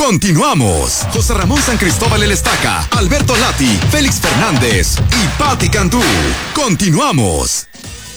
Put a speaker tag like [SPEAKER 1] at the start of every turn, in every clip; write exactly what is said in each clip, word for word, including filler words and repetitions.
[SPEAKER 1] Continuamos. José Ramón San Cristóbal El Estaca, Alberto Lati, Félix Fernández y Pati Cantú. Continuamos.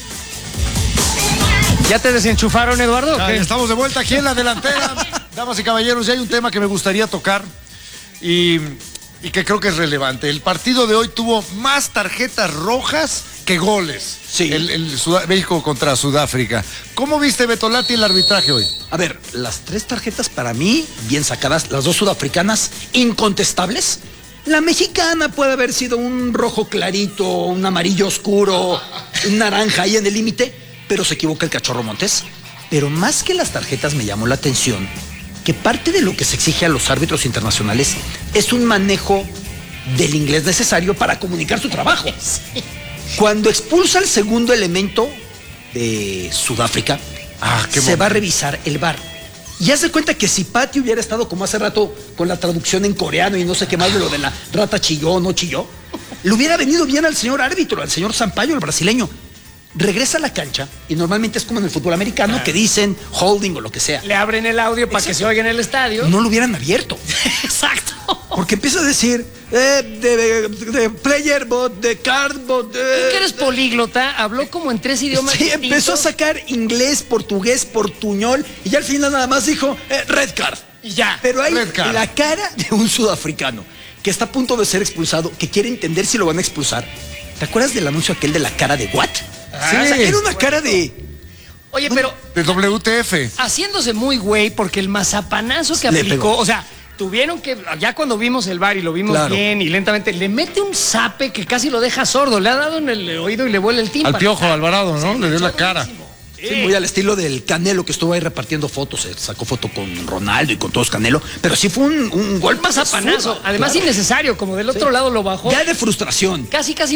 [SPEAKER 2] ¿Ya te desenchufaron, Eduardo?
[SPEAKER 3] Ya, estamos de vuelta aquí en la delantera. Damas y caballeros, ya hay un tema que me gustaría tocar y, y que creo que es relevante. El partido de hoy tuvo más tarjetas rojas que goles.
[SPEAKER 4] Sí.
[SPEAKER 3] El, el Sud- México contra Sudáfrica. ¿Cómo viste, Betolati, el arbitraje hoy?
[SPEAKER 4] A ver, las tres tarjetas para mí, bien sacadas, las dos sudafricanas, incontestables. La mexicana puede haber sido un rojo clarito, un amarillo oscuro, un naranja ahí en el límite, pero se equivoca el Cachorro Montes. Pero más que las tarjetas me llamó la atención que parte de lo que se exige a los árbitros internacionales es un manejo del inglés necesario para comunicar su trabajo. Cuando expulsa el segundo elemento de Sudáfrica,
[SPEAKER 3] Ah, qué
[SPEAKER 4] se
[SPEAKER 3] momento.
[SPEAKER 4] va a revisar el V A R. Y haz de cuenta que si Pati hubiera estado como hace rato con la traducción en coreano y no sé qué más de lo de la rata chilló o no chilló, le hubiera venido bien al señor árbitro, al señor Sampaio, el brasileño. Regresa a la cancha y normalmente es como en el fútbol americano que dicen holding o lo que sea.
[SPEAKER 2] Le abren el audio para que se oiga en el estadio.
[SPEAKER 4] No lo hubieran abierto.
[SPEAKER 2] Exacto.
[SPEAKER 4] Porque empieza a decir eh, de, de, de player bot, de card bot.
[SPEAKER 2] Tú que eres políglota, habló como en tres idiomas
[SPEAKER 4] Sí,
[SPEAKER 2] distintos.
[SPEAKER 4] empezó a sacar inglés, portugués, portuñol y ya al final nada más dijo eh, red card.
[SPEAKER 2] Y ya.
[SPEAKER 4] Pero hay
[SPEAKER 3] Red card.
[SPEAKER 4] la cara de un sudafricano que está a punto de ser expulsado, que quiere entender si lo van a expulsar. ¿Te acuerdas del anuncio aquel de la cara de what?
[SPEAKER 3] Sí.
[SPEAKER 4] O sea, era una cara de...
[SPEAKER 2] Oye, pero
[SPEAKER 3] De W T F.
[SPEAKER 2] haciéndose muy güey porque el mazapanazo que
[SPEAKER 4] Le
[SPEAKER 2] aplicó,
[SPEAKER 4] pegó.
[SPEAKER 2] o sea, tuvieron que, ya cuando vimos el V A R y lo vimos
[SPEAKER 4] Claro.
[SPEAKER 2] bien y lentamente, le mete un zape que casi lo deja sordo, le ha dado en el oído y le vuela el tímpano.
[SPEAKER 3] Al Piojo Alvarado, ¿no? Le dio la cara.
[SPEAKER 2] Buenísimo.
[SPEAKER 4] Sí, muy al estilo del Canelo que estuvo ahí repartiendo fotos, se sacó foto con Ronaldo y con todos Canelo, pero sí fue un, un golpe
[SPEAKER 2] Un mazapanazo,
[SPEAKER 4] de
[SPEAKER 2] además
[SPEAKER 4] claro.
[SPEAKER 2] innecesario, como del otro lado lo bajó.
[SPEAKER 4] Ya de frustración.
[SPEAKER 2] Casi, casi